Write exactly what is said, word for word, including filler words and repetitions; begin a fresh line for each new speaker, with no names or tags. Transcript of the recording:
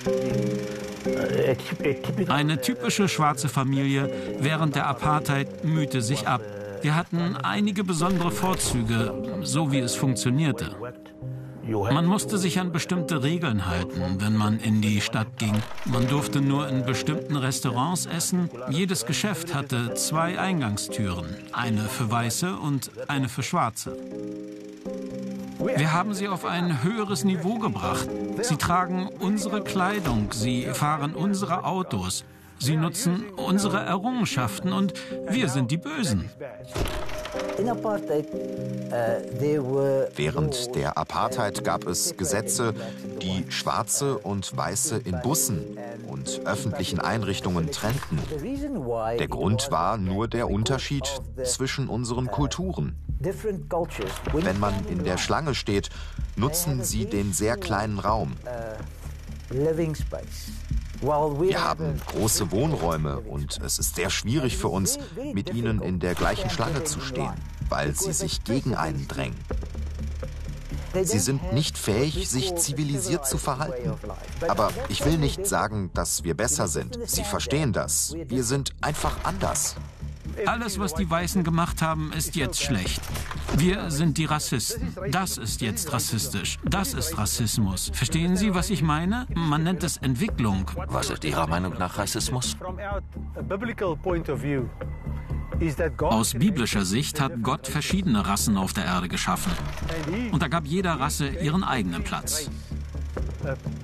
Eine typische schwarze Familie während der Apartheid mühte sich ab. Wir hatten einige besondere Vorzüge, so wie es funktionierte. Man musste sich an bestimmte Regeln halten, wenn man in die Stadt ging. Man durfte nur in bestimmten Restaurants essen. Jedes Geschäft hatte zwei Eingangstüren, eine für Weiße und eine für Schwarze. Wir haben sie auf ein höheres Niveau gebracht. Sie tragen unsere Kleidung, sie fahren unsere Autos, sie nutzen unsere Errungenschaften und wir sind die Bösen.
Während der Apartheid gab es Gesetze, die Schwarze und Weiße in Bussen und öffentlichen Einrichtungen trennten. Der Grund war nur der Unterschied zwischen unseren Kulturen. Wenn man in der Schlange steht, nutzen sie den sehr kleinen Raum. Wir haben große Wohnräume und es ist sehr schwierig für uns, mit ihnen in der gleichen Schlange zu stehen, weil sie sich gegen einen drängen. Sie sind nicht fähig, sich zivilisiert zu verhalten. Aber ich will nicht sagen, dass wir besser sind. Sie verstehen das. Wir sind einfach anders.
Alles, was die Weißen gemacht haben, ist jetzt schlecht. Wir sind die Rassisten. Das ist jetzt rassistisch. Das ist Rassismus. Verstehen Sie, was ich meine? Man nennt es Entwicklung.
Was ist Ihrer Meinung nach Rassismus?
Aus biblischer Sicht hat Gott verschiedene Rassen auf der Erde geschaffen. Und da gab jeder Rasse ihren eigenen Platz.